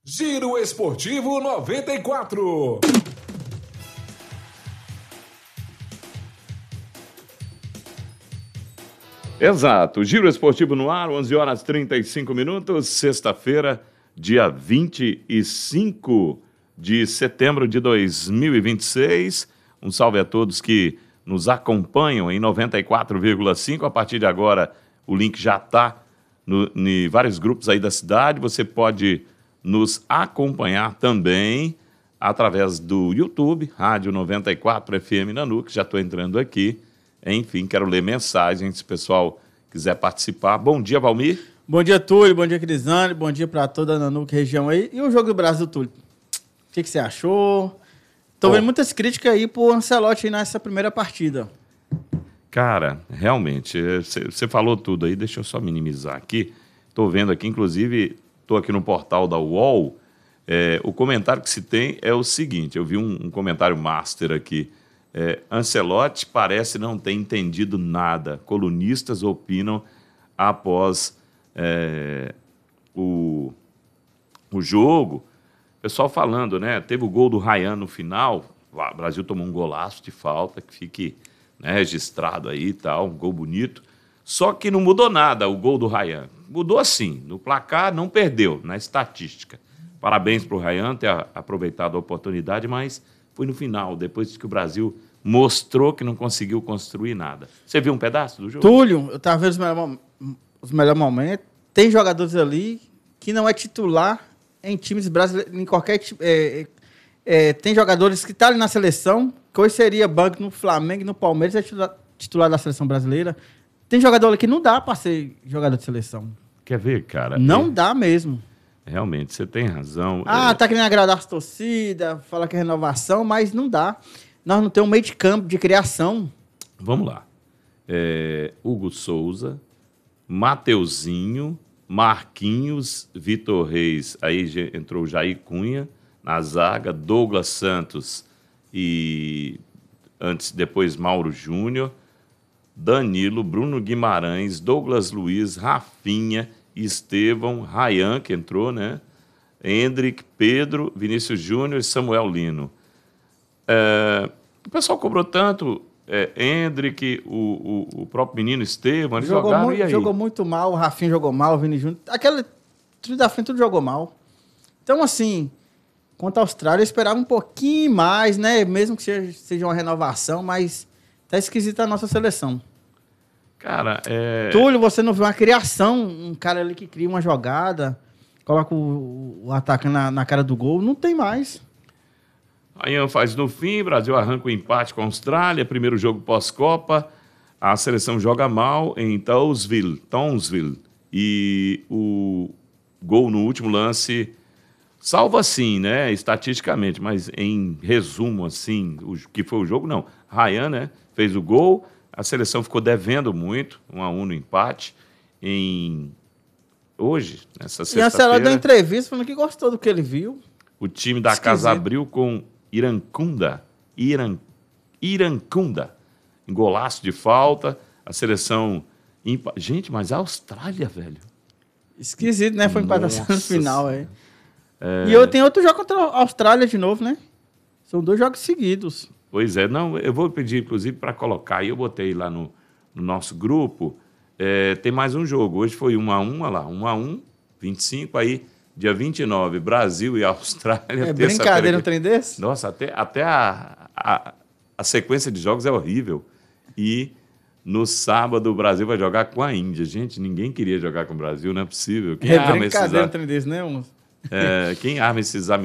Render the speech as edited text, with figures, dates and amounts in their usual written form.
Giro Esportivo 94. Exato, Giro Esportivo no ar, 11 horas 35 minutos, sexta-feira, dia 25 de setembro de 2026. Um salve a todos que nos acompanham em 94,5. A partir de agora, o link já está em vários grupos aí da cidade. Você pode nos acompanhar também através do YouTube, Rádio 94 FM Nanuque. Já estou entrando aqui. Enfim, quero ler mensagens, se o pessoal quiser participar. Bom dia, Valmir. Bom dia, Túlio. Bom dia, Crisane. Bom dia para toda a Nanuque região aí. E o jogo do Brasil, Túlio? O que você achou? Tô vendo muitas críticas aí pro Ancelotti nessa primeira partida. Cara, realmente, você falou tudo aí, deixa eu só minimizar aqui. Estou vendo aqui, inclusive, estou aqui no portal da UOL, o comentário que se tem é o seguinte, eu vi um comentário master aqui, Ancelotti parece não ter entendido nada, colunistas opinam após o jogo, pessoal falando, né, teve o gol do Ryan no final, o Brasil tomou um golaço de falta, que fique... registrado aí e tal, um gol bonito. Só que não mudou nada o gol do Ryan. Mudou assim, no placar não perdeu, na estatística. Parabéns para o Ryan ter aproveitado a oportunidade, mas foi no final, depois que o Brasil mostrou que não conseguiu construir nada. Você viu um pedaço do jogo? Túlio, eu estava vendo os melhores momentos. Tem jogadores ali que não é titular em times brasileiros, em qualquer... tem jogadores que estão ali na seleção, que hoje seria banco no Flamengo e no Palmeiras, titular da seleção brasileira. Tem jogador ali que não dá para ser jogador de seleção. Quer ver, cara? Não dá mesmo. Realmente, você tem razão. Tá querendo agradar as torcidas, fala que é renovação, mas não dá. Nós não temos um meio de campo de criação. Vamos lá. Hugo Souza, Mateuzinho, Marquinhos, Vitor Reis, aí entrou o Jair Cunha, na zaga, Douglas Santos e depois Mauro Júnior, Danilo, Bruno Guimarães, Douglas Luiz, Rafinha, Estevão, Ryan, que entrou, né? Hendrick, Pedro, Vinícius Júnior e Samuel Lino. O pessoal cobrou tanto, Hendrick, o próprio menino Estevão, eles jogaram, e aí? Jogou muito mal, o Rafinha jogou mal, o Vini Júnior, aquele tudo da frente tudo jogou mal. Então, assim... Quanto à Austrália, eu esperava um pouquinho mais, né? Mesmo que seja uma renovação, mas tá esquisita a nossa seleção. Cara, Túlio, você não viu uma criação, um cara ali que cria uma jogada, coloca o atacante na cara do gol, não tem mais. Ryan faz no fim, Brasil arranca o empate com a Austrália, primeiro jogo pós-Copa, a seleção joga mal em Townsville, e o gol no último lance... Salvo assim, né, estatisticamente, mas em resumo, assim, o que foi o jogo, não. Ryan, né, fez o gol, a seleção ficou devendo muito, 1-1 no empate, hoje, nessa sexta-feira... E a Ancelotti deu entrevista falando que gostou do que ele viu. O time da casa abriu com Irancunda, em golaço de falta, a seleção... Gente, mas a Austrália, velho... Esquisito, né, foi empatação no final, E eu tenho outro jogo contra a Austrália de novo, né? São 2 jogos seguidos. Pois é, não, eu vou pedir, inclusive, para colocar, aí eu botei lá no nosso grupo, tem mais um jogo, hoje foi 1-1, olha lá, 1-1, 25, aí dia 29, Brasil e Austrália. Brincadeira um trem desse? Nossa, até a sequência de jogos é horrível. E no sábado o Brasil vai jogar com a Índia. Gente, ninguém queria jogar com o Brasil, não é possível. Brincadeira um trem desse, né, moço? Quem arma esses